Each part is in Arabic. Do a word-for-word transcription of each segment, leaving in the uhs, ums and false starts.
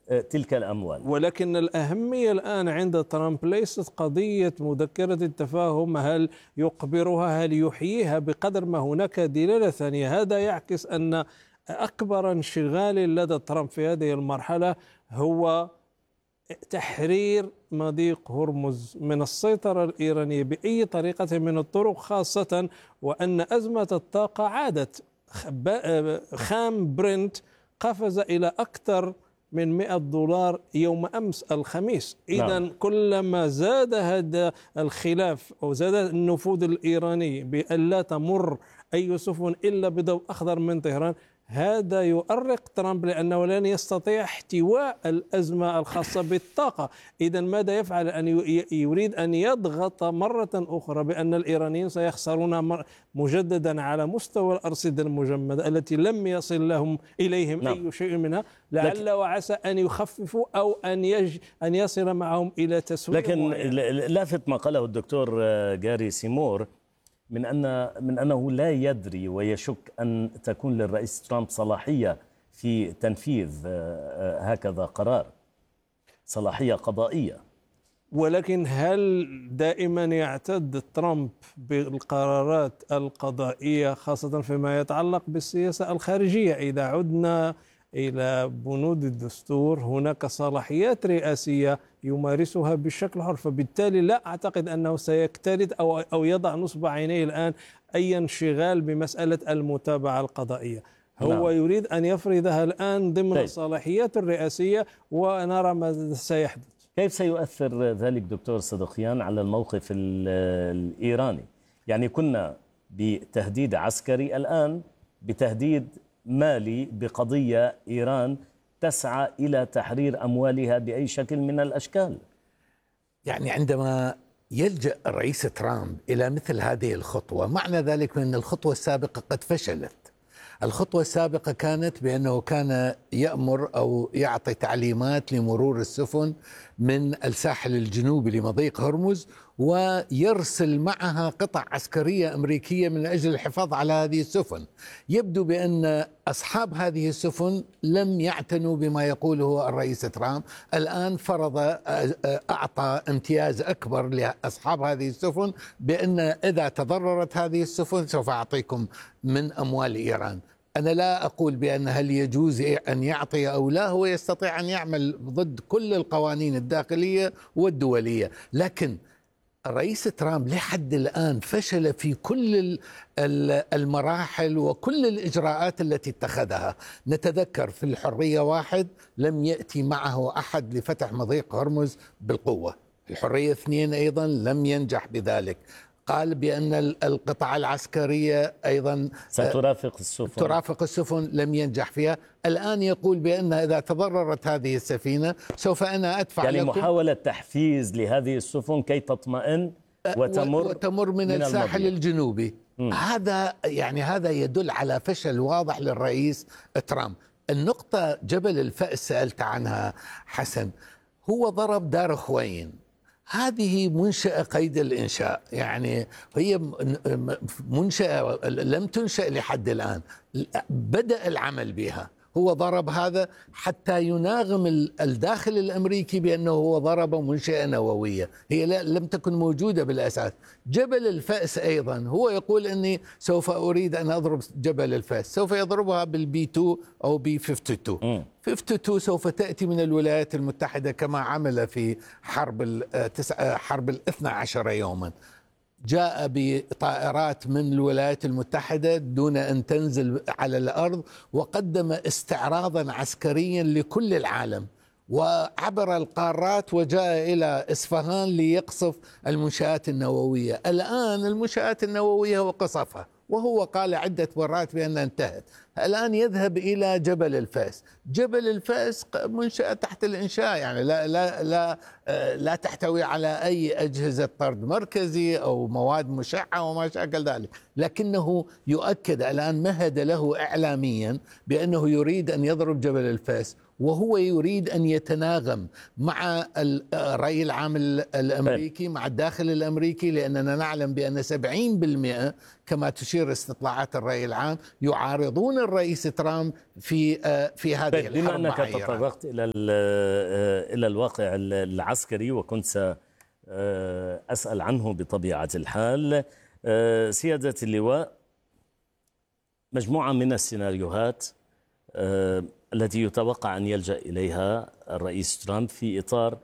تلك الأموال. ولكن الأهمية الآن عند ترامب ليست قضية مذكرة التفاهم هل يقبرها هل يحييها، بقدر ما هناك دلالة ثانية. هذا يعكس أن أكبر انشغال لدى ترامب في هذه المرحلة هو تحرير مضيق هرمز من السيطرة الإيرانية بأي طريقة من الطرق، خاصة وأن أزمة الطاقة عادت. خام برنت قفز إلى أكثر من مئة دولار يوم أمس الخميس. إذن كلما زاد هذا الخلاف أو زاد النفوذ الإيراني بأن لا تمر أي سفن إلا بضوء أخضر من طهران، هذا يؤرق ترامب لأنه لن يستطيع احتواء الأزمة الخاصة بالطاقة. إذا ماذا يفعل؟ أن يريد أن يضغط مرة أخرى بأن الإيرانيين سيخسرون مجددا على مستوى الأرصدة المجمدة التي لم يصل لهم إليهم نعم. أي شيء منها، لعل وعسى أن يخففوا أو أن يج أن يصل معهم إلى تسوية. لكن لافت ما قاله الدكتور جاري سيمور من أن من أنه لا يدري ويشك أن تكون للرئيس ترامب صلاحية في تنفيذ هكذا قرار، صلاحية قضائية. ولكن هل دائما يعتد ترامب بالقرارات القضائية خاصة فيما يتعلق بالسياسة الخارجية؟ إذا عدنا إلى بنود الدستور هناك صلاحيات رئاسية يمارسها بشكل حر، فبالتالي لا أعتقد أنه سيكترث أو أو يضع نصب عينيه الآن أي انشغال بمسألة المتابعة القضائية. هو نعم. يريد أن يفرضها الآن ضمن الصلاحيات الرئاسية ونرى ماذا سيحدث. كيف سيؤثر ذلك دكتور صدقيان على الموقف الإيراني؟ يعني كنا بتهديد عسكري، الآن بتهديد مالي بقضية إيران تسعى إلى تحرير أموالها بأي شكل من الأشكال. يعني عندما يلجأ الرئيس ترامب إلى مثل هذه الخطوة، معنى ذلك أن الخطوة السابقة قد فشلت. الخطوة السابقة كانت بأنه كان يأمر أو يعطي تعليمات لمرور السفن من الساحل الجنوبي لمضيق هرمز، ويرسل معها قطع عسكرية أمريكية من أجل الحفاظ على هذه السفن. يبدو بأن أصحاب هذه السفن لم يعتنوا بما يقوله الرئيس ترامب. الآن فرض أعطى امتياز أكبر لأصحاب هذه السفن بأن إذا تضررت هذه السفن سوف أعطيكم من أموال إيران. أنا لا أقول بأن هل يجوز أن يعطي أو لا، هو يستطيع أن يعمل ضد كل القوانين الداخلية والدولية، لكن الرئيس ترامب لحد الآن فشل في كل المراحل وكل الإجراءات التي اتخذها. نتذكر في الحرية واحد لم يأتي معه أحد لفتح مضيق هرمز بالقوة، الحرية اثنين أيضا لم ينجح بذلك. قال بأن القطع العسكرية أيضا سترافق السفن ترافق السفن لم ينجح فيها. الآن يقول بأن إذا تضررت هذه السفينة سوف أنا أدفع يعني لكم، محاولة تحفيز لهذه السفن كي تطمئن وتمر, وتمر من, من الساحل المضيق الجنوبي. م. هذا يعني هذا يدل على فشل واضح للرئيس ترامب. النقطة جبل الفأس سألت عنها حسن، هو ضرب دار خوين، هذه منشأة قيد الإنشاء، يعني هي منشأة لم تنشأ لحد الآن، بدأ العمل بها. هو ضرب هذا حتى يناغم الداخل الأمريكي بأنه هو ضرب منشأة نووية هي لم تكن موجودة بالأساس. جبل الفأس أيضا هو يقول أني سوف أريد أن أضرب جبل الفأس، سوف يضربها بالبي اثنين أو بي خمسة وخمسين. خمسة وخمسين سوف تأتي من الولايات المتحدة كما عمل في حرب حرب الاثنى عشر يوما، جاء بطائرات من الولايات المتحدة دون أن تنزل على الأرض، وقدم استعراضا عسكريا لكل العالم، وعبر القارات وجاء إلى إصفهان ليقصف المنشآت النووية. الآن المنشآت النووية وقصفها، وهو قال عدة مرات بأنها انتهت. الآن يذهب إلى جبل الفأس. جبل الفأس منشأة تحت الإنشاء، يعني لا لا لا لا تحتوي على أي أجهزة طرد مركزي أو مواد مشعة وما شاكل ذلك، لكنه يؤكد الآن مهد له إعلاميا بأنه يريد أن يضرب جبل الفأس، وهو يريد أن يتناغم مع الرأي العام الأمريكي، مع الداخل الأمريكي، لأننا نعلم بأن سبعين بالمئة كما تشير استطلاعات الرأي العام يعارضون الرئيس ترامب في في هذه الحرب. بما أنك تطرقت إلى إلى الواقع العسكري وكنت سأسأل عنه بطبيعة الحال، سيادة اللواء، مجموعة من السيناريوهات التي يتوقع أن يلجأ إليها الرئيس ترامب في إطار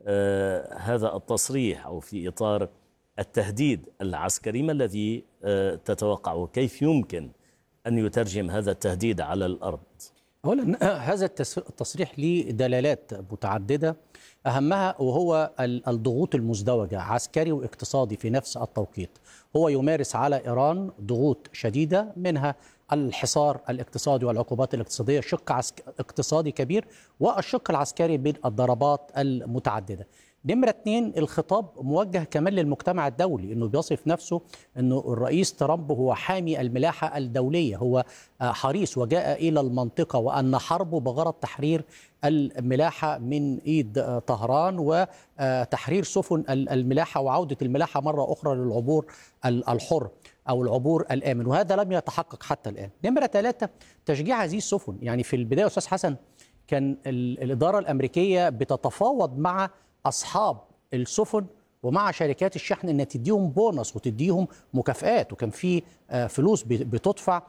هذا التصريح أو في إطار التهديد العسكري، ما الذي تتوقع وكيف يمكن أن يترجم هذا التهديد على الأرض؟ أولا هذا التصريح له دلالات متعددة، أهمها وهو الضغوط المزدوجة عسكري واقتصادي في نفس التوقيت. هو يمارس على إيران ضغوط شديدة، منها الحصار الاقتصادي والعقوبات الاقتصادية، شق اقتصادي كبير، والشق العسكري بالضربات المتعددة. نمرة اثنين، الخطاب موجه كمان للمجتمع الدولي، انه بيصف نفسه انه الرئيس ترامب هو حامي الملاحة الدولية، هو حريص وجاء الى المنطقة، وان حربه بغرض تحرير الملاحة من ايد طهران وتحرير سفن الملاحة وعودة الملاحة مرة اخرى للعبور الحر او العبور الامن، وهذا لم يتحقق حتى الان. نمرة ثلاثة، تشجيع هذه السفن. يعني في البداية استاذ حسن كان الإدارة الأمريكية بتتفاوض مع أصحاب السفن ومع شركات الشحن أن تديهم بونص وتديهم مكافآت، وكان في فلوس بتدفع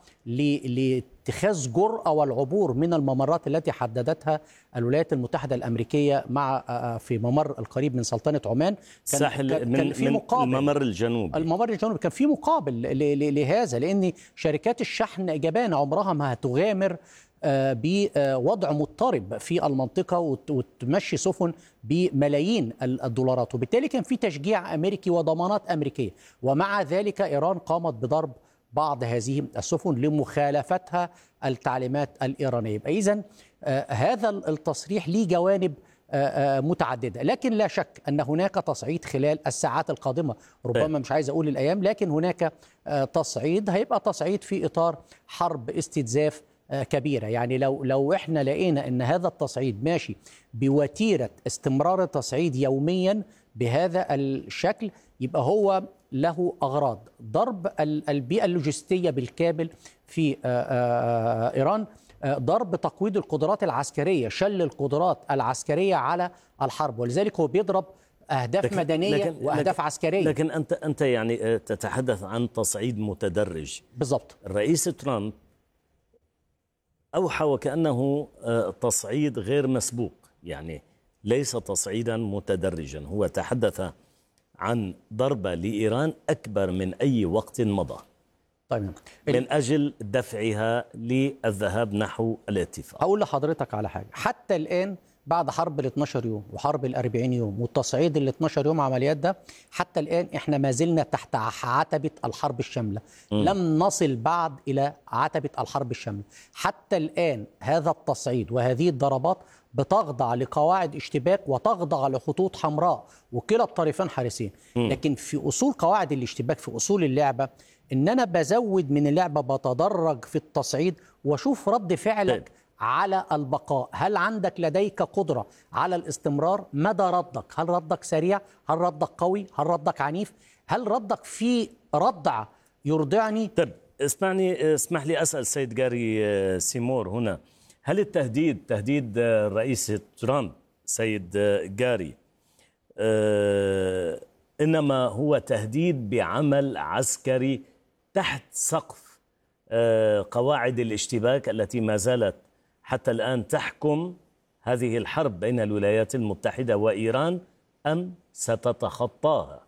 لاتخاذ جرأة والعبور من الممرات التي حددتها الولايات المتحدة الأمريكية مع في ممر القريب من سلطنة عمان. كان ساحل كان من, في من مقابل الممر الجنوبي الممر الجنوبي كان في مقابل لهذا، لأن شركات الشحن جبانة عمرها ما هتغامر بوضع مضطرب في المنطقة وتمشي سفن بملايين الدولارات، وبالتالي كان في تشجيع أمريكي وضمانات أمريكية. ومع ذلك إيران قامت بضرب بعض هذه السفن لمخالفتها التعليمات الإيرانية. إذن هذا التصريح ليه جوانب متعددة، لكن لا شك أن هناك تصعيد خلال الساعات القادمة، ربما مش عايز أقول الأيام، لكن هناك تصعيد، هيبقى تصعيد في إطار حرب استنزاف كبيرة. يعني لو لو احنا لقينا ان هذا التصعيد ماشي بوتيرة استمرار التصعيد يوميا بهذا الشكل، يبقى هو له أغراض: ضرب البيئة اللوجستية بالكامل في إيران، ضرب تقويض القدرات العسكرية، شل القدرات العسكرية على الحرب، ولذلك هو بيضرب أهداف لكن مدنية لكن وأهداف لكن عسكرية. لكن أنت أنت يعني تتحدث عن تصعيد متدرج. بالضبط. الرئيس ترامب أوحى وكأنه تصعيد غير مسبوق، يعني ليس تصعيدا متدرجا، هو تحدث عن ضربة لإيران أكبر من أي وقت مضى. طيب. من أجل دفعها للذهاب نحو الاتفاق. هقول لحضرتك على حاجة، حتى الآن بعد حرب ال اثناشر يوم وحرب ال أربعين يوم والتصعيد ال اثناشر يوم عمليات ده، حتى الآن احنا ما زلنا تحت عتبة الحرب الشاملة. م. لم نصل بعد إلى عتبة الحرب الشاملة. حتى الآن هذا التصعيد وهذه الضربات بتخضع لقواعد اشتباك وتخضع لخطوط حمراء، وكلا الطرفين حارسين. م. لكن في أصول قواعد الاشتباك، في أصول اللعبة، إن أنا بزود من اللعبة، بتدرج في التصعيد وشوف رد فعلك طيب. على البقاء. هل عندك لديك قدرة على الاستمرار؟ مدى ردك؟ هل ردك سريع؟ هل ردك قوي؟ هل ردك عنيف؟ هل ردك في ردع يرضعني؟ طيب اسمعني، اسمح لي أسأل سيد جاري سيمور هنا، هل التهديد تهديد الرئيس ترامب سيد جاري آه إنما هو تهديد بعمل عسكري تحت سقف آه قواعد الاشتباك التي ما زالت حتى الآن تحكم هذه الحرب بين الولايات المتحدة وإيران، أم ستتخطاها؟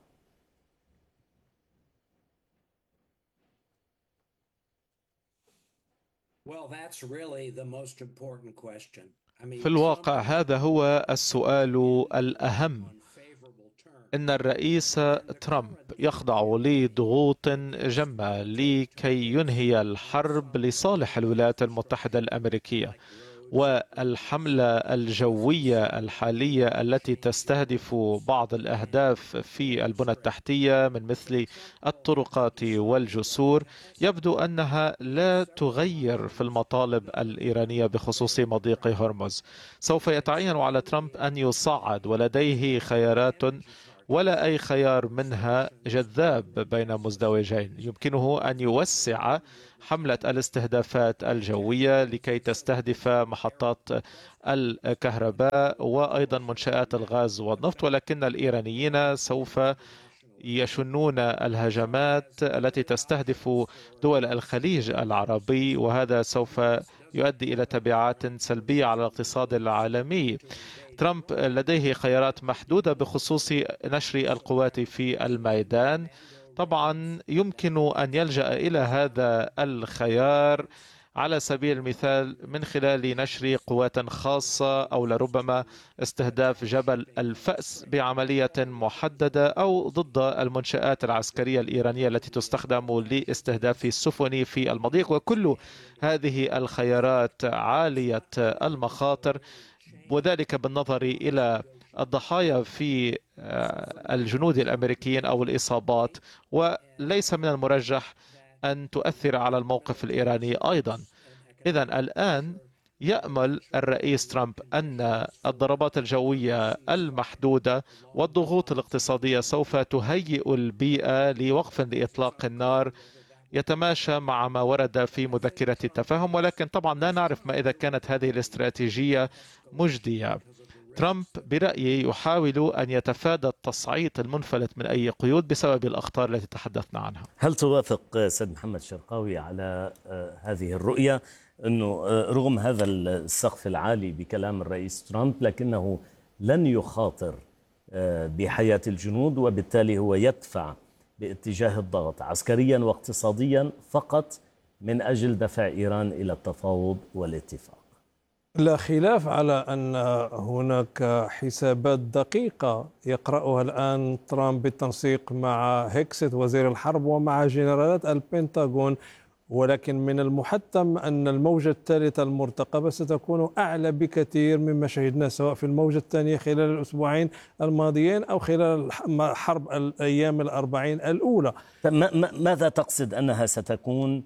في الواقع هذا هو السؤال الأهم. إن الرئيس ترامب يخضع لضغوط جمة لكي ينهي الحرب لصالح الولايات المتحدة الأمريكية، والحملة الجوية الحالية التي تستهدف بعض الأهداف في البنى التحتية من مثل الطرقات والجسور يبدو أنها لا تغير في المطالب الإيرانية بخصوص مضيق هرمز. سوف يتعين على ترامب أن يصعد، ولديه خيارات ولا أي خيار منها جذاب بين مزدوجين. يمكنه أن يوسع حملة الاستهدافات الجوية لكي تستهدف محطات الكهرباء وأيضا منشآت الغاز والنفط، ولكن الإيرانيين سوف يشنون الهجمات التي تستهدف دول الخليج العربي، وهذا سوف يؤدي إلى تبعات سلبية على الاقتصاد العالمي. ترامب لديه خيارات محدودة بخصوص نشر القوات في الميدان. طبعا يمكن أن يلجأ إلى هذا الخيار على سبيل المثال من خلال نشر قوات خاصة أو لربما استهداف جبل الفأس بعملية محددة أو ضد المنشآت العسكرية الإيرانية التي تستخدم لاستهداف السفن في المضيق. وكل هذه الخيارات عالية المخاطر، وذلك بالنظر إلى الضحايا في الجنود الأمريكيين أو الإصابات، وليس من المرجح أن تؤثر على الموقف الإيراني أيضا. إذن الآن يأمل الرئيس ترامب أن الضربات الجوية المحدودة والضغوط الاقتصادية سوف تهيئ البيئة لوقف لإطلاق النار يتماشى مع ما ورد في مذكرة التفاهم، ولكن طبعا لا نعرف ما إذا كانت هذه الاستراتيجية مجدية. ترامب برأيي يحاول أن يتفادى التصعيد المنفلت من أي قيود بسبب الأخطار التي تحدثنا عنها. هل توافق سيد محمد شرقاوي على هذه الرؤية أنه رغم هذا السقف العالي بكلام الرئيس ترامب لكنه لن يخاطر بحياة الجنود، وبالتالي هو يدفع باتجاه الضغط عسكريا واقتصاديا فقط من أجل دفع إيران إلى التفاوض والاتفاق؟ لا خلاف على أن هناك حسابات دقيقة يقرأها الآن ترامب بالتنسيق مع هيكست وزير الحرب ومع جنرالات البنتاغون، ولكن من المحتم أن الموجة الثالثة المرتقبة ستكون أعلى بكثير مما شهدناه سواء في الموجة الثانية خلال الأسبوعين الماضيين أو خلال حرب الأيام الأربعين الأولى. ماذا تقصد أنها ستكون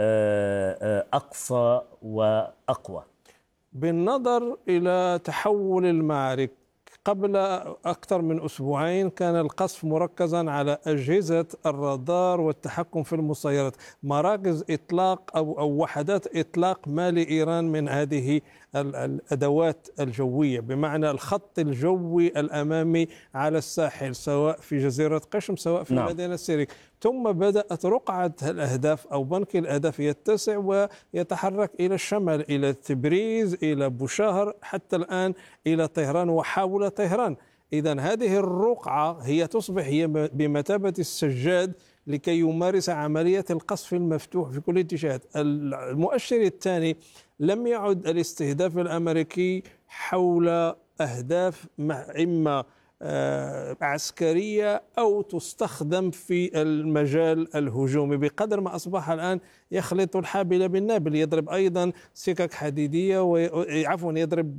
أقصى وأقوى؟ بالنظر إلى تحول المعارك، قبل أكثر من أسبوعين كان القصف مركزا على أجهزة الرادار والتحكم في المسيرات، مراكز إطلاق أو أو وحدات إطلاق ما لإيران من هذه الأدوات الجوية، بمعنى الخط الجوي الأمامي على الساحل سواء في جزيرة قشم سواء في نعم. مدينة سيريك. ثم بدأت رقعة الأهداف أو بنك الأهداف يتسع ويتحرك إلى الشمال، إلى تبريز، إلى بوشاهر، حتى الآن إلى طهران وحول طهران. إذن هذه الرقعة هي تصبح هي بمثابة السجاد لكي يمارس عملية القصف المفتوح في كل الاتجاهات. المؤشر الثاني، لم يعد الاستهداف الأمريكي حول أهداف إما عسكرية أو تستخدم في المجال الهجومي، بقدر ما أصبح الآن يخلط الحابل بالنابل، يضرب أيضا سكك حديدية وعفوا يضرب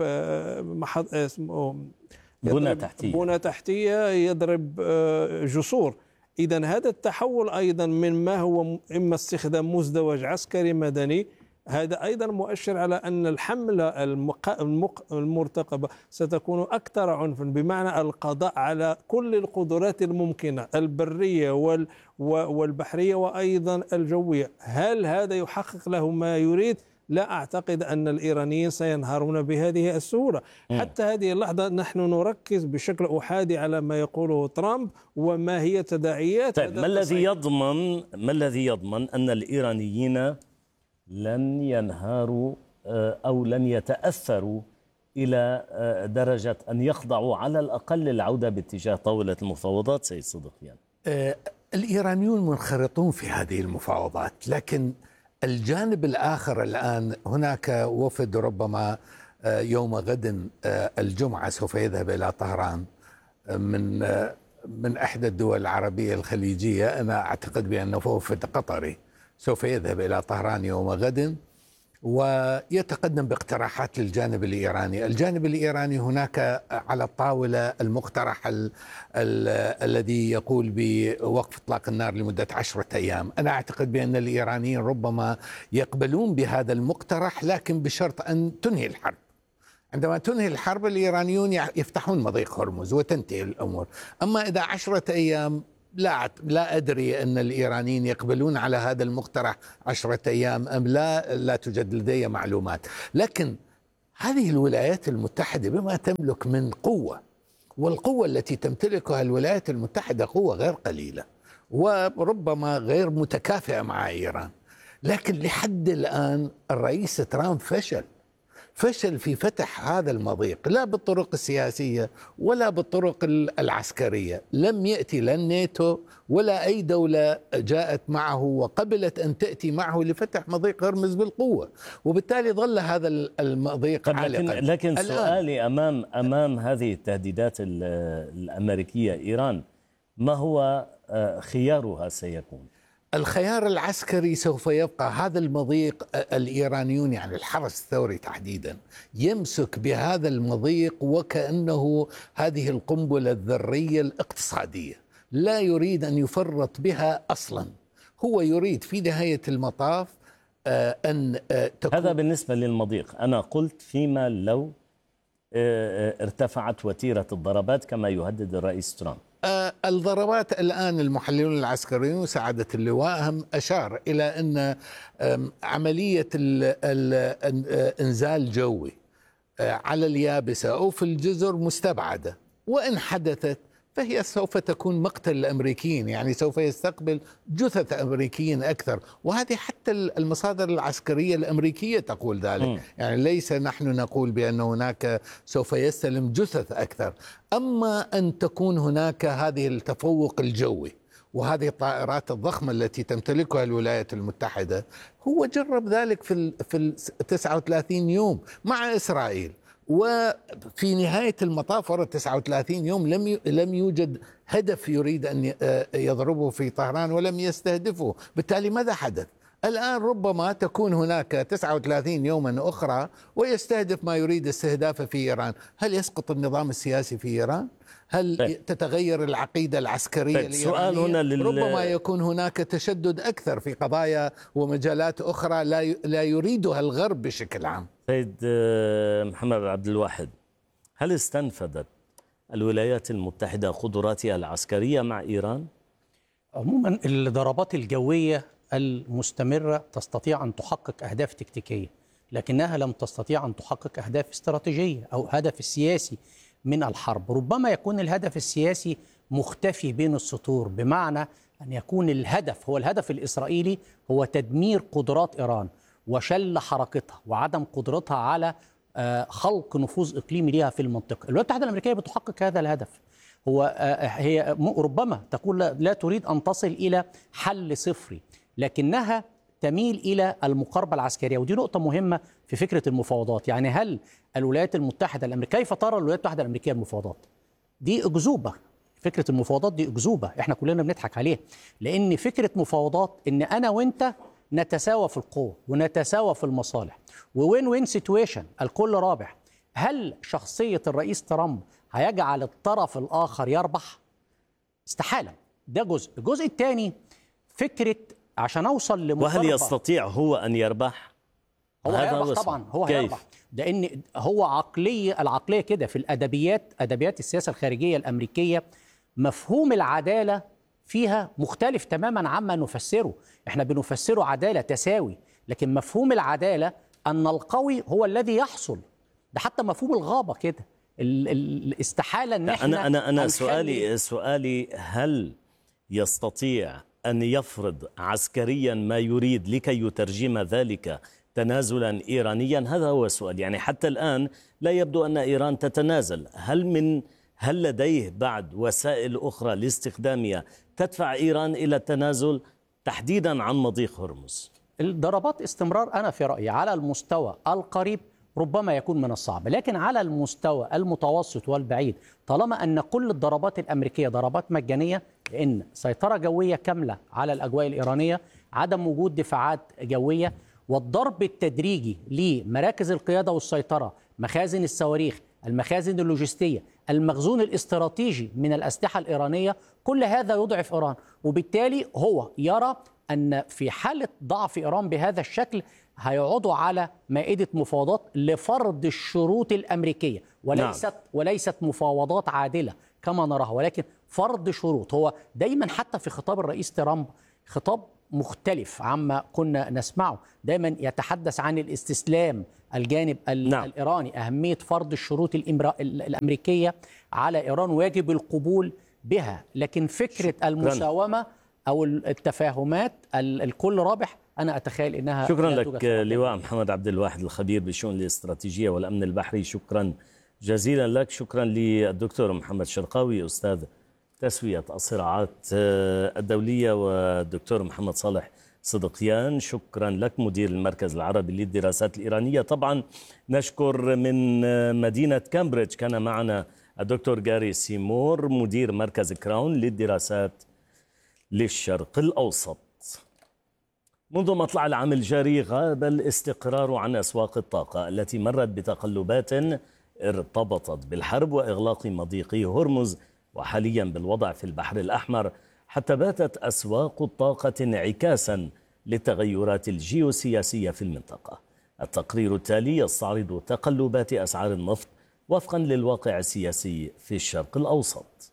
بنى تحتية بنى تحتية يضرب جسور. إذن هذا التحول أيضا من ما هو إما استخدام مزدوج عسكري مدني، هذا أيضا مؤشر على أن الحملة المرتقبة ستكون أكثر عنفا، بمعنى القضاء على كل القدرات الممكنة البرية والبحرية وأيضا الجوية. هل هذا يحقق له ما يريد؟ لا أعتقد أن الإيرانيين سينهارون بهذه السهولة. حتى هذه اللحظة نحن نركز بشكل أحادي على ما يقوله ترامب وما هي تداعيات. طيب ما الذي يضمن ما الذي يضمن أن الإيرانيين لن ينهاروا أو لن يتأثروا إلى درجة أن يخضعوا على الأقل للعودة باتجاه طاولة المفاوضات؟ سيد صدقيان، الإيرانيون منخرطون في هذه المفاوضات، لكن الجانب الآخر الآن هناك وفد ربما يوم غد الجمعة سوف يذهب إلى طهران من من إحدى الدول العربية الخليجية. أنا أعتقد بأنه وفد قطري سوف يذهب إلى طهران يوم غد ويتقدم باقتراحات للجانب الإيراني. الجانب الإيراني هناك على الطاولة المقترح ال ال الذي يقول بوقف إطلاق النار لمدة عشرة أيام. أنا أعتقد بأن الإيرانيين ربما يقبلون بهذا المقترح، لكن بشرط أن تنهي الحرب. عندما تنهي الحرب الإيرانيون يفتحون مضيق هرمز وتنتهي الأمور. أما إذا عشرة أيام لا لا أدري أن الإيرانيين يقبلون على هذا المقترح عشرة أيام أم لا، لا توجد لدي معلومات. لكن هذه الولايات المتحدة بما تملك من قوة، والقوة التي تمتلكها الولايات المتحدة قوة غير قليلة وربما غير متكافئة مع إيران، لكن لحد الآن الرئيس ترامب فشل فشل في فتح هذا المضيق، لا بالطرق السياسية ولا بالطرق العسكرية. لم يأتي لا الناتو ولا أي دولة جاءت معه وقبلت أن تأتي معه لفتح مضيق هرمز بالقوة، وبالتالي ظل هذا المضيق عالقا. لكن, لكن سؤالي أمام أمام هذه التهديدات الأمريكية إيران، ما هو خيارها سيكون؟ الخيار العسكري سوف يبقى. هذا المضيق الإيرانيون يعني الحرس الثوري تحديدا يمسك بهذا المضيق وكأنه هذه القنبلة الذرية الاقتصادية، لا يريد أن يفرط بها أصلا. هو يريد في نهاية المطاف أن تكون. هذا بالنسبة للمضيق. أنا قلت فيما لو ارتفعت وتيرة الضربات كما يهدد الرئيس ترامب. آه الضربات الآن المحللون العسكريون سعادة اللواء هم أشار إلى أن عملية الإنزال جوي آه على اليابسة أو في الجزر مستبعدة، وإن حدثت فهي سوف تكون مقتل الأمريكيين، يعني سوف يستقبل جثث أمريكيين أكثر، وهذه حتى المصادر العسكرية الأمريكية تقول ذلك. م. يعني ليس نحن نقول بأن هناك سوف يستلم جثث أكثر. أما أن تكون هناك هذه التفوق الجوي وهذه الطائرات الضخمة التي تمتلكها الولايات المتحدة، هو جرب ذلك في في تسعة وثلاثين يوم مع إسرائيل، وفي نهاية المطاف ورا تسعة وثلاثين يوم لم لم يوجد هدف يريد أن يضربه في طهران ولم يستهدفه. بالتالي ماذا حدث؟ الآن ربما تكون هناك تسعة وثلاثين يوما أخرى ويستهدف ما يريد استهدافه في إيران. هل يسقط النظام السياسي في إيران؟ هل طيب. تتغير العقيدة العسكرية طيب. الإيرانية؟ سؤال هنا لل... ربما يكون هناك تشدد أكثر في قضايا ومجالات أخرى لا ي... لا يريدها الغرب بشكل عام. سيد محمد عبد الواحد، هل استنفذت الولايات المتحدة قدراتها العسكرية مع إيران؟ عموما الضربات الجوية المستمرة تستطيع أن تحقق أهداف تكتيكية، لكنها لم تستطيع أن تحقق أهداف استراتيجية أو هدف السياسي من الحرب. ربما يكون الهدف السياسي مختفي بين السطور، بمعنى أن يكون الهدف هو الهدف الإسرائيلي هو تدمير قدرات إيران وشل حركتها وعدم قدرتها على خلق نفوذ إقليمي لها في المنطقة. الولايات المتحدة الأمريكية بتحقق هذا الهدف. هو هي ربما تقول لا تريد أن تصل إلى حل صفري، لكنها تميل إلى المقاربة العسكرية، ودي نقطة مهمة في فكرة المفاوضات. يعني هل الولايات المتحدة الأمريكية، كيف ترى الولايات المتحدة الأمريكية المفاوضات؟ دي أكذوبة. فكرة المفاوضات دي أكذوبة، احنا كلنا بنضحك عليها، لأن فكرة مفاوضات إن أنا وأنت نتساوى في القوة ونتساوى في المصالح ووين وين سيتويشن، الكل رابح. هل شخصية الرئيس ترامب هيجعل الطرف الآخر يربح؟ استحالة. ده جزء. الجزء الثاني فكرة عشان أوصل لمقاربة، وهل يستطيع هو أن يربح؟ هو هيربح طبعا، هو كيف؟ هيربح، لأن هو عقلية العقلية كده في الأدبيات، أدبيات السياسة الخارجية الأمريكية، مفهوم العدالة فيها مختلف تماما عما نفسره. احنا بنفسره عدالة تساوي، لكن مفهوم العدالة أن القوي هو الذي يحصل. ده حتى مفهوم الغابة كده، الاستحالة ان احنا أنا أنا أنا سؤالي سؤالي هل يستطيع أن يفرض عسكريا ما يريد لكي يترجم ذلك تنازلا إيرانيا؟ هذا هو السؤال. يعني حتى الآن لا يبدو أن إيران تتنازل. هل من هل لديه بعد وسائل أخرى لاستخدامها تدفع إيران إلى التنازل تحديدا عن مضيق هرمز؟ الضربات استمرار أنا في رأيي على المستوى القريب ربما يكون من الصعب، لكن على المستوى المتوسط والبعيد طالما أن كل الضربات الأمريكية ضربات مجانية، لأن سيطرة جوية كاملة على الأجواء الإيرانية، عدم وجود دفاعات جوية، والضرب التدريجي لمراكز القيادة والسيطرة، مخازن الصواريخ، المخازن اللوجستية، المخزون الاستراتيجي من الأسلحة الإيرانية، كل هذا يضعف إيران. وبالتالي هو يرى أن في حالة ضعف إيران بهذا الشكل هيقعدوا على مائدة مفاوضات لفرض الشروط الأمريكية، وليست نعم. وليست مفاوضات عادلة كما نراها، ولكن فرض شروط. هو دايما حتى في خطاب الرئيس ترامب خطاب مختلف عما كنا نسمعه، دايما يتحدث عن الاستسلام الجانب نعم. الإيراني، أهمية فرض الشروط الأمريكية على إيران ويجب القبول بها. لكن فكرة المساومة أو التفاهمات الكل رابح، أنا أتخيل إنها شكرا لك لواء محمد عبد الواحد الخبير بالشؤون الاستراتيجية والأمن البحري، شكرا جزيلا لك. شكرا للدكتور محمد شرقاوي أستاذ تسوية الصراعات الدولية، والدكتور محمد صالح صدقيان شكرا لك مدير المركز العربي للدراسات الإيرانية. طبعا نشكر من مدينة كامبريدج كان معنا الدكتور جاري سيمور مدير مركز كراون للدراسات للشرق الأوسط. منذ مطلع العام الجاري غاب الاستقرار عن أسواق الطاقة التي مرت بتقلبات ارتبطت بالحرب وإغلاق مضيق هرمز وحاليا بالوضع في البحر الأحمر، حتى باتت أسواق الطاقة انعكاسا للتغيرات الجيوسياسية في المنطقة. التقرير التالي يستعرض تقلبات أسعار النفط وفقا للواقع السياسي في الشرق الأوسط.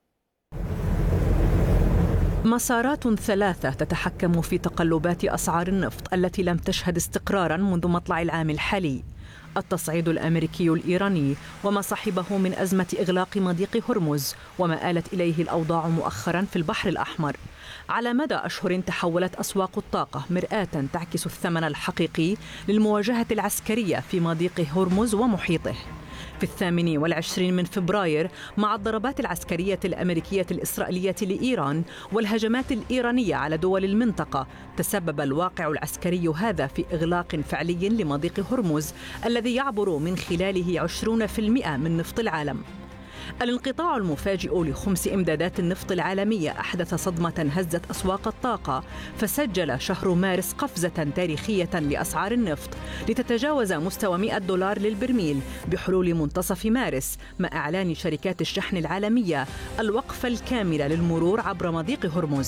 مسارات ثلاثة تتحكم في تقلبات أسعار النفط التي لم تشهد استقرارا منذ مطلع العام الحالي: التصعيد الأمريكي الإيراني وما صحبه من أزمة إغلاق مضيق هرمز وما آلت إليه الأوضاع مؤخرا في البحر الأحمر. على مدى أشهر تحولت أسواق الطاقة مرآة تعكس الثمن الحقيقي للمواجهة العسكرية في مضيق هرمز ومحيطه. في الثامن والعشرين من فبراير، مع الضربات العسكرية الأمريكية الإسرائيلية لإيران والهجمات الإيرانية على دول المنطقة، تسبب الواقع العسكري هذا في إغلاق فعلي لمضيق هرمز الذي يعبر من خلاله عشرين بالمئة من نفط العالم. الانقطاع المفاجئ لخمس إمدادات النفط العالمية أحدث صدمة هزت أسواق الطاقة، فسجل شهر مارس قفزة تاريخية لأسعار النفط لتتجاوز مستوى مئة دولار للبرميل بحلول منتصف مارس، مع إعلان شركات الشحن العالمية الوقف الكامل للمرور عبر مضيق هرمز.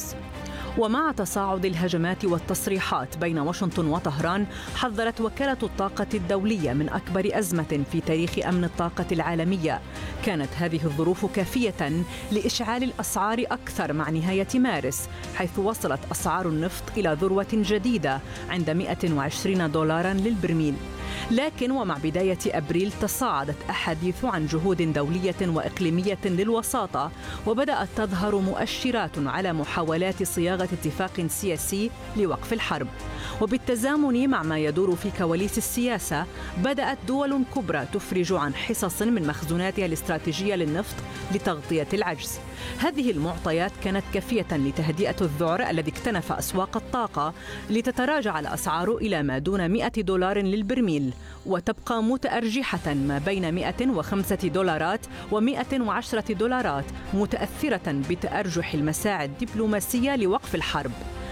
ومع تصاعد الهجمات والتصريحات بين واشنطن وطهران، حذرت وكالة الطاقة الدولية من أكبر أزمة في تاريخ أمن الطاقة العالمية. كانت هذه الظروف كافية لإشعال الأسعار أكثر مع نهاية مارس، حيث وصلت أسعار النفط إلى ذروة جديدة عند مئة وعشرين دولارا للبرميل. لكن ومع بداية أبريل تصاعدت أحاديث عن جهود دولية وإقليمية للوساطة، وبدأت تظهر مؤشرات على محاولات صياغة اتفاق سياسي لوقف الحرب. وبالتزامن مع ما يدور في كواليس السياسة، بدأت دول كبرى تفرج عن حصص من مخزوناتها الاستراتيجية للنفط لتغطية العجز. هذه المعطيات كانت كافية لتهدئة الذعر الذي اكتنف أسواق الطاقة لتتراجع الأسعار إلى ما دون مئة دولار للبرميل، وتبقى متأرجحة ما بين مئة وخمسة دولارات ومئة وعشرة دولارات، متأثرة بتأرجح المساعي الدبلوماسية لوقف الحرب.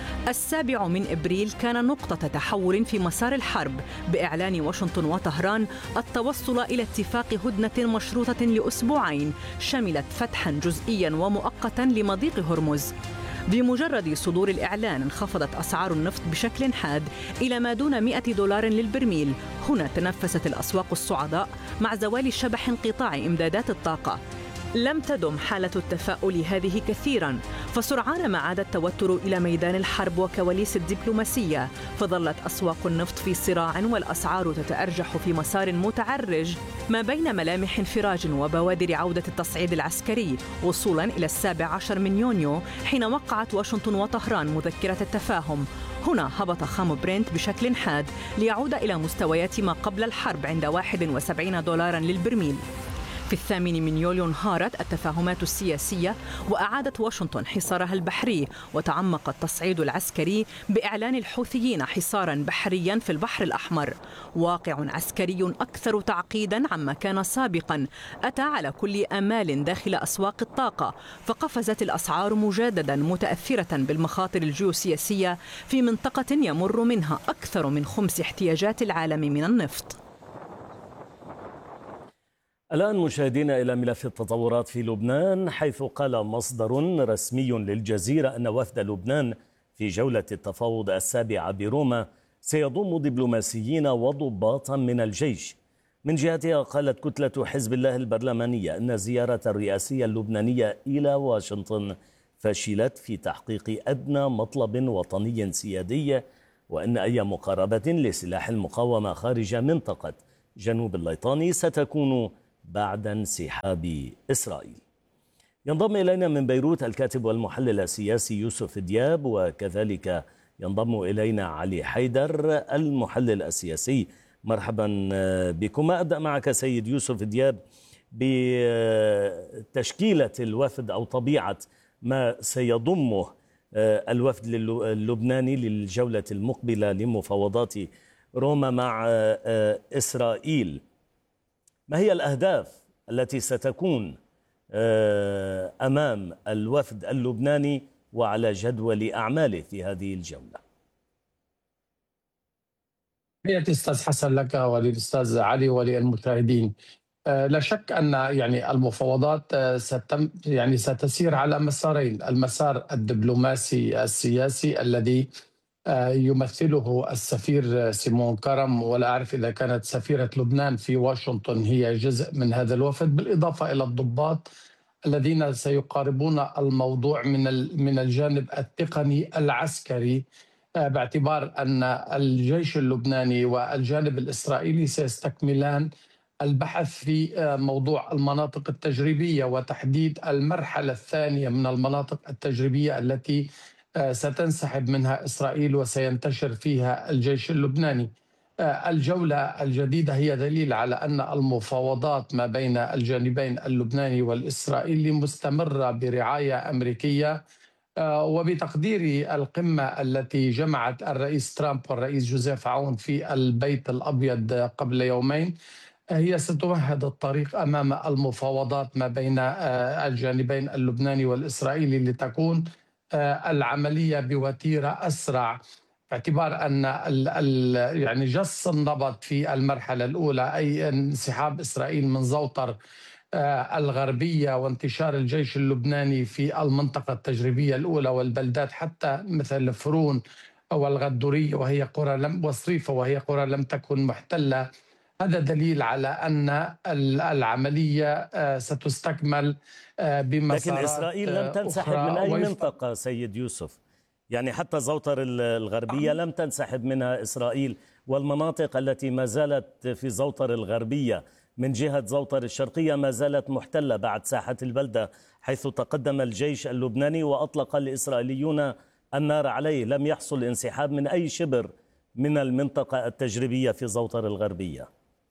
السابع من إبريل كان نقطة تحول في مسار الحرب بإعلان واشنطن وطهران التوصل إلى اتفاق هدنة مشروطة لأسبوعين شملت فتحا جزئيا ومؤقتا لمضيق هرمز. بمجرد صدور الإعلان انخفضت أسعار النفط بشكل حاد إلى ما دون مئة دولار للبرميل. هنا تنفست الأسواق الصعداء مع زوال شبح انقطاع إمدادات الطاقة. لم تدم حالة التفاؤل هذه كثيرا، فسرعان ما عاد التوتر إلى ميدان الحرب وكواليس الدبلوماسية، فظلت أسواق النفط في صراع والأسعار تتأرجح في مسار متعرج ما بين ملامح انفراج وبوادر عودة التصعيد العسكري، وصولا إلى السابع عشر من يونيو حين وقعت واشنطن وطهران مذكرة التفاهم. هنا هبط خام برنت بشكل حاد ليعود إلى مستويات ما قبل الحرب عند واحد وسبعين دولارا للبرميل. في في الثامن من يوليو انهارت التفاهمات السياسية وأعادت واشنطن حصارها البحري، وتعمق التصعيد العسكري بإعلان الحوثيين حصارا بحريا في البحر الأحمر. واقع عسكري أكثر تعقيدا عما كان سابقا أتى على كل آمال داخل أسواق الطاقة، فقفزت الأسعار مجددا متأثرة بالمخاطر الجيوسياسية في منطقة يمر منها أكثر من خمس احتياجات العالم من النفط. الآن مشاهدينا إلى ملف التطورات في لبنان، حيث قال مصدر رسمي للجزيرة أن وفد لبنان في جولة التفاوض السابعة بروما سيضم دبلوماسيين وضباطا من الجيش. من جهتها قالت كتلة حزب الله البرلمانية أن الزيارة الرئاسية اللبنانية إلى واشنطن فشلت في تحقيق أدنى مطلب وطني سيادي، وأن أي مقاربة لسلاح المقاومة خارج منطقة جنوب الليطاني ستكون بعد انسحاب إسرائيل. ينضم إلينا من بيروت الكاتب والمحلل السياسي يوسف دياب، وكذلك ينضم إلينا علي حيدر المحلل السياسي. مرحبا بكما. أبدأ معك سيد يوسف دياب بتشكيلة الوفد أو طبيعة ما سيضمه الوفد اللبناني للجولة المقبلة لمفاوضات روما مع إسرائيل. ما هي الأهداف التي ستكون أمام الوفد اللبناني وعلى جدول أعماله في هذه الجولة؟ تحياتي أستاذ حسن لك وللأستاذ علي وللمشاهدين. لا شك أن يعني المفاوضات ستم يعني ستسير على مسارين، المسار الدبلوماسي السياسي الذي يمثله السفير سيمون كرم، ولا أعرف إذا كانت سفيرة لبنان في واشنطن هي جزء من هذا الوفد، بالإضافة إلى الضباط الذين سيقاربون الموضوع من من الجانب التقني العسكري، باعتبار أن الجيش اللبناني والجانب الإسرائيلي سيستكملان البحث في موضوع المناطق التجريبية وتحديد المرحلة الثانية من المناطق التجريبية التي ستنسحب منها إسرائيل وسينتشر فيها الجيش اللبناني. الجولة الجديدة هي دليل على أن المفاوضات ما بين الجانبين اللبناني والإسرائيلي مستمرة برعاية أمريكية، وبتقدير القمة التي جمعت الرئيس ترامب والرئيس جوزيف عون في البيت الأبيض قبل يومين هي ستمهد الطريق أمام المفاوضات ما بين الجانبين اللبناني والإسرائيلي لتكون العملية بوتيرة أسرع، باعتبار أن ال ال يعني جس النبض في المرحلة الأولى، أي انسحاب إسرائيل من زوطر الغربية وانتشار الجيش اللبناني في المنطقة التجريبية الأولى والبلدات حتى مثل فرون والغدورية وهي قرى لم وصريفة وهي قرى لم تكن محتلة. هذا دليل على أن العملية ستستكمل بمسارات. لكن إسرائيل لم تنسحب من أي منطقة سيد يوسف، يعني حتى زوطر الغربية لم تنسحب منها إسرائيل، والمناطق التي ما زالت في زوطر الغربية من جهة زوطر الشرقية ما زالت محتلة بعد ساحة البلدة، حيث تقدم الجيش اللبناني وأطلق الإسرائيليون النار عليه. لم يحصل انسحاب من أي شبر من المنطقة التجريبية في زوطر الغربية.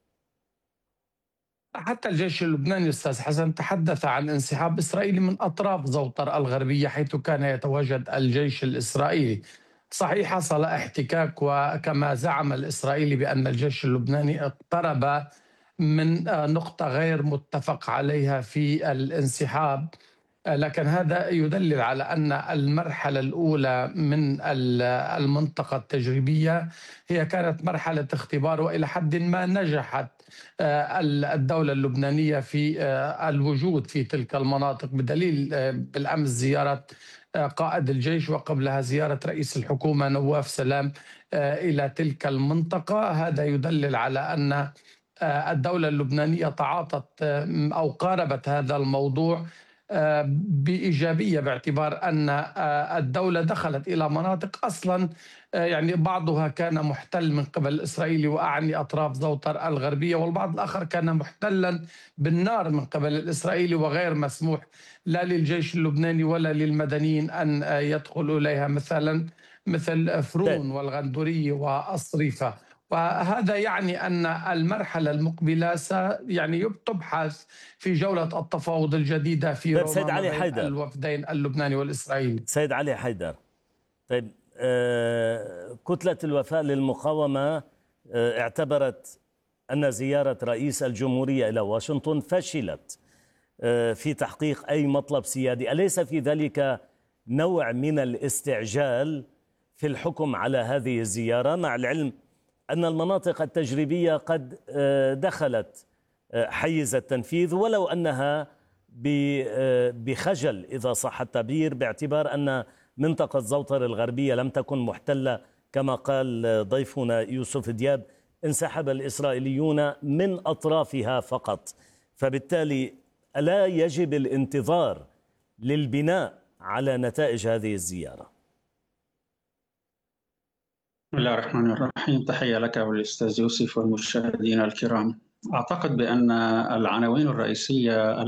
حتى الجيش اللبناني أستاذ حسن تحدث عن انسحاب إسرائيلي من أطراف زوطر الغربية حيث كان يتواجد الجيش الإسرائيلي. صحيح حصل احتكاك، وكما زعم الإسرائيلي بأن الجيش اللبناني اقترب من نقطة غير متفق عليها في الانسحاب، لكن هذا يدلل على أن المرحلة الأولى من المنطقة التجريبية هي كانت مرحلة اختبار، وإلى حد ما نجحت الدولة اللبنانية في الوجود في تلك المناطق، بدليل بالأمس زيارة قائد الجيش وقبلها زيارة رئيس الحكومة نواف سلام إلى تلك المنطقة. هذا يدلل على أن الدولة اللبنانية تعاطت أو قاربت هذا الموضوع بإيجابية، باعتبار أن الدولة دخلت إلى مناطق أصلا يعني بعضها كان محتل من قبل الإسرائيلي، وأعني أطراف زوطر الغربية، والبعض الآخر كان محتلا بالنار من قبل الإسرائيلي، وغير مسموح لا للجيش اللبناني ولا للمدنيين أن يدخلوا إليها، مثلا مثل فرون والغندورية والصريفة. وهذا يعني أن المرحلة المقبلة س يعني تبحث في جولة التفاوض الجديدة في طيب سيد روما علي بين حيدر، الوفدين اللبناني والإسرائيلي. سيد علي حيدر، طيب آه كتلة الوفاء للمقاومة آه اعتبرت أن زيارة رئيس الجمهورية إلى واشنطن فشلت آه في تحقيق أي مطلب سيادي. أليس في ذلك نوع من الاستعجال في الحكم على هذه الزيارة، مع العلم أن المناطق التجريبية قد دخلت حيز التنفيذ، ولو أنها بخجل إذا صح التعبير، باعتبار أن منطقة زوطر الغربية لم تكن محتلة كما قال ضيفنا يوسف دياب، انسحب الإسرائيليون من أطرافها فقط. فبالتالي ألا يجب الانتظار للبناء على نتائج هذه الزيارة؟ بسم الله الرحمن الرحيم. تحية لك والأستاذ يوسف والمشاهدين الكرام. أعتقد بأن العناوين الرئيسية